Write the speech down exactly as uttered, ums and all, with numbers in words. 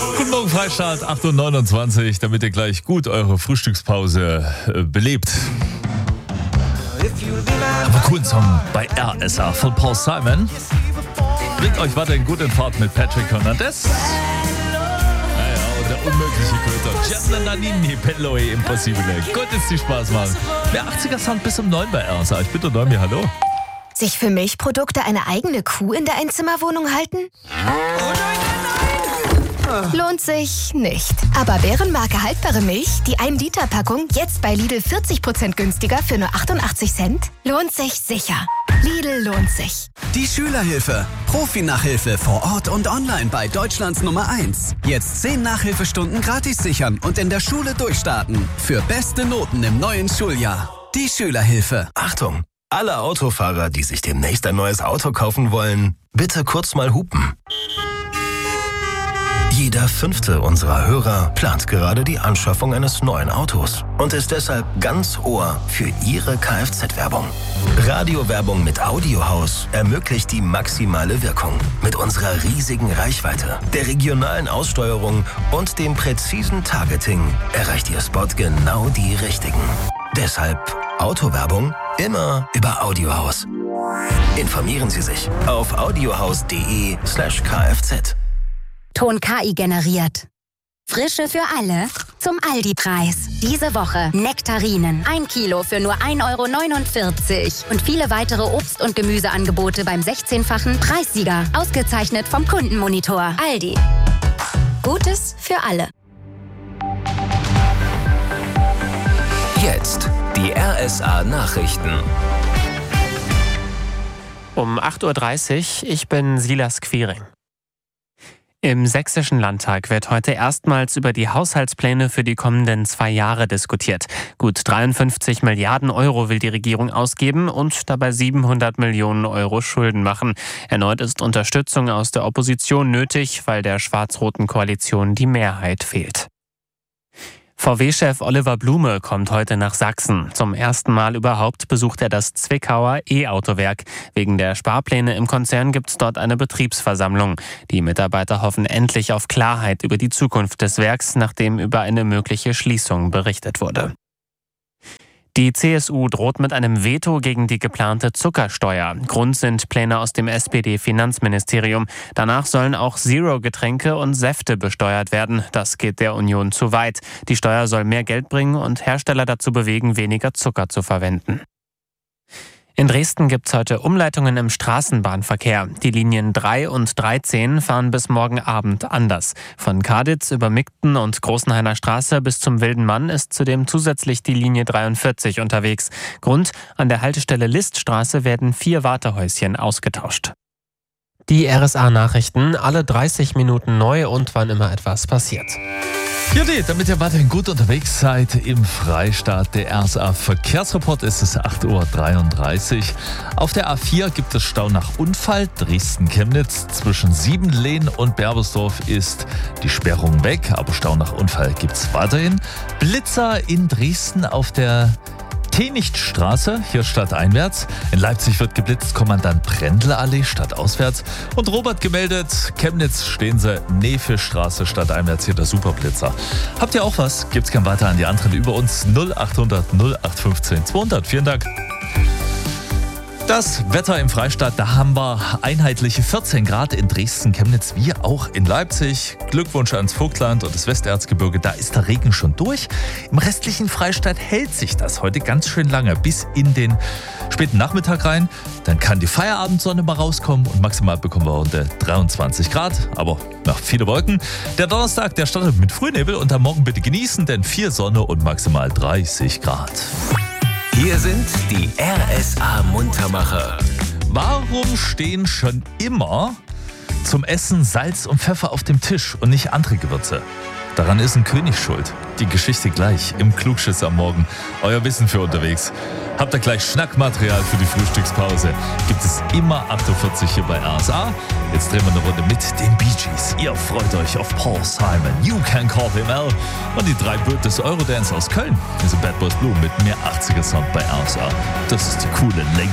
Guten Morgen, Freistaat, acht Uhr neunundzwanzig, damit ihr gleich gut eure Frühstückspause äh, belebt. Aber coolen Song bei R S A von Paul Simon. Bringt euch weiterhin gut in Fahrt mit Patrick Hernandez. Naja, und der unmögliche Köter. Gianna Nannini, Pelloe, Impossibile. Gut, ist die Spaß machen. Der achtziger-Sound bis um neun bei R S A. Ich bitte Neumi, hallo. Sich für Milchprodukte eine eigene Kuh in der Einzimmerwohnung halten? Lohnt sich nicht. Aber Bärenmarke haltbare Milch, die ein Liter Packung, jetzt bei Lidl vierzig Prozent günstiger für nur achtundachtzig Cent? Lohnt sich sicher. Lidl lohnt sich. Die Schülerhilfe. Profi-Nachhilfe vor Ort und online bei Deutschlands Nummer eins. Jetzt zehn Nachhilfestunden gratis sichern und in der Schule durchstarten. Für beste Noten im neuen Schuljahr. Die Schülerhilfe. Achtung! Alle Autofahrer, die sich demnächst ein neues Auto kaufen wollen, bitte kurz mal hupen. Jeder fünfte unserer Hörer plant gerade die Anschaffung eines neuen Autos und ist deshalb ganz Ohr für Ihre Kfz-Werbung. Radiowerbung mit Audiohaus ermöglicht die maximale Wirkung. Mit unserer riesigen Reichweite, der regionalen Aussteuerung und dem präzisen Targeting erreicht Ihr Spot genau die Richtigen. Deshalb Autowerbung immer über Audiohaus. Informieren Sie sich auf audiohaus.de slash kfz. Ton K I generiert. Frische für alle zum Aldi-Preis. Diese Woche Nektarinen. Ein Kilo für nur ein Euro neunundvierzig. Und viele weitere Obst- und Gemüseangebote beim sechzehnfachen Preissieger. Ausgezeichnet vom Kundenmonitor. Aldi. Gutes für alle. Jetzt die R S A-Nachrichten. Um acht Uhr dreißig, ich bin Silas Quiring. Im Sächsischen Landtag wird heute erstmals über die Haushaltspläne für die kommenden zwei Jahre diskutiert. Gut dreiundfünfzig Milliarden Euro will die Regierung ausgeben und dabei siebenhundert Millionen Euro Schulden machen. Erneut ist Unterstützung aus der Opposition nötig, weil der schwarz-roten Koalition die Mehrheit fehlt. V W-Chef Oliver Blume kommt heute nach Sachsen. Zum ersten Mal überhaupt besucht er das Zwickauer E-Autowerk. Wegen der Sparpläne im Konzern gibt es dort eine Betriebsversammlung. Die Mitarbeiter hoffen endlich auf Klarheit über die Zukunft des Werks, nachdem über eine mögliche Schließung berichtet wurde. Die C S U droht mit einem Veto gegen die geplante Zuckersteuer. Grund sind Pläne aus dem S P D-Finanzministerium. Danach sollen auch Zero-Getränke und Säfte besteuert werden. Das geht der Union zu weit. Die Steuer soll mehr Geld bringen und Hersteller dazu bewegen, weniger Zucker zu verwenden. In Dresden gibt es heute Umleitungen im Straßenbahnverkehr. Die Linien drei und dreizehn fahren bis morgen Abend anders. Von Kaditz über Migten und Großenhainer Straße bis zum Wilden Mann ist zudem zusätzlich die Linie dreiundvierzig unterwegs. Grund: an der Haltestelle Liststraße werden vier Wartehäuschen ausgetauscht. Die R S A-Nachrichten, alle dreißig Minuten neu und wann immer etwas passiert. Ja, nee, damit ihr weiterhin gut unterwegs seid im Freistaat, der R S A-Verkehrsreport, ist es acht Uhr dreiunddreißig. Auf der A vier gibt es Stau nach Unfall. Dresden-Chemnitz zwischen Siebenlehn und Berbersdorf ist die Sperrung weg, aber Stau nach Unfall gibt es weiterhin. Blitzer in Dresden auf der Tenichtstraße, hier stadteinwärts. In Leipzig wird geblitzt, Kommandant Brendle-Allee stadtauswärts. Und Robert gemeldet, Chemnitz stehen sie, Nefischstraße stadteinwärts, hier der Superblitzer. Habt ihr auch was? Gibt's gern weiter an die anderen über uns. null achthundert null acht fünfzehn zweihundert. Vielen Dank. Das Wetter im Freistaat, da haben wir einheitliche vierzehn Grad in Dresden, Chemnitz, wie auch in Leipzig. Glückwunsch ans Vogtland und das Westerzgebirge, da ist der Regen schon durch. Im restlichen Freistaat hält sich das heute ganz schön lange, bis in den späten Nachmittag rein. Dann kann die Feierabendsonne mal rauskommen und maximal bekommen wir heute dreiundzwanzig Grad, aber noch viele Wolken. Der Donnerstag, der startet mit Frühnebel und am Morgen bitte genießen, denn viel Sonne und maximal dreißig Grad. Hier sind die R S A-Muntermacher. Warum stehen schon immer zum Essen Salz und Pfeffer auf dem Tisch und nicht andere Gewürze? Daran ist ein König schuld. Die Geschichte gleich im Klugschiss am Morgen. Euer Wissen für unterwegs. Habt ihr gleich Schnackmaterial für die Frühstückspause? Gibt es immer acht Uhr vierzig hier bei R S A. Jetzt drehen wir eine Runde mit den Bee Gees. Ihr freut euch auf Paul Simon, You Can Call Him Al und die drei Bird des Eurodance aus Köln. Diese Bad Boys Blue mit mehr achtziger Sound bei R S A. Das ist die coole Late